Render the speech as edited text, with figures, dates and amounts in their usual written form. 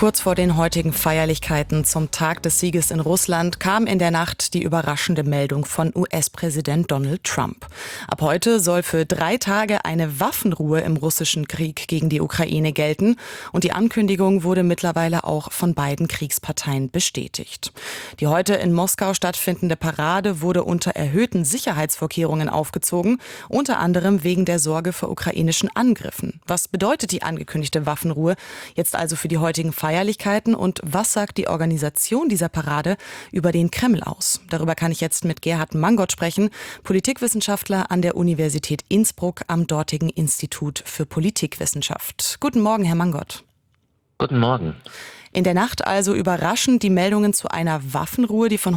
Kurz vor den heutigen Feierlichkeiten zum Tag des Sieges in Russland kam in der Nacht die überraschende Meldung von US-Präsident Donald Trump. Ab heute soll für 3 Tage eine Waffenruhe im russischen Krieg gegen die Ukraine gelten. Und die Ankündigung wurde mittlerweile auch von beiden Kriegsparteien bestätigt. Die heute in Moskau stattfindende Parade wurde unter erhöhten Sicherheitsvorkehrungen aufgezogen, unter anderem wegen der Sorge vor ukrainischen Angriffen. Was bedeutet die angekündigte Waffenruhe jetzt also für die heutigen Feierlichkeiten und was sagt die Organisation dieser Parade über den Kreml aus? Darüber kann ich jetzt mit Gerhard Mangot sprechen, Politikwissenschaftler an der Universität Innsbruck am dortigen Institut für Politikwissenschaft. Guten Morgen, Herr Mangot. Guten Morgen. In der Nacht also überraschend die Meldungen zu einer Waffenruhe, die von